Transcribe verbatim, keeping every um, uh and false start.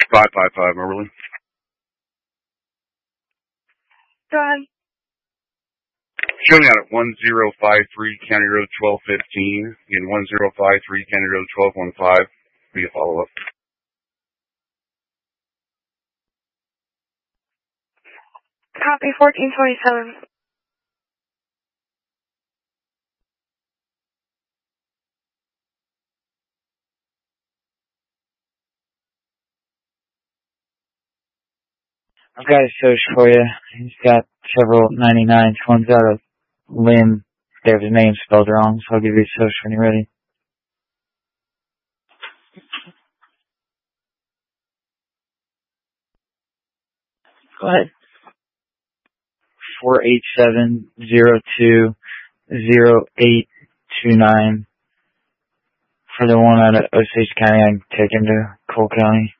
five five five, Moberly. Go ahead. Showing out at one zero five three County Road twelve fifteen. Again, one zero five three County Road twelve fifteen. Be a follow-up. Copy fourteen twenty-seven. I've got a search for you. He's got several ninety-nines. One's out of Lynn. They have his name spelled wrong, so I'll give you a search when you're ready. Go ahead. Four eight seven zero two zero eight two nine. For the one out of Osage County, I can take him to Cole County.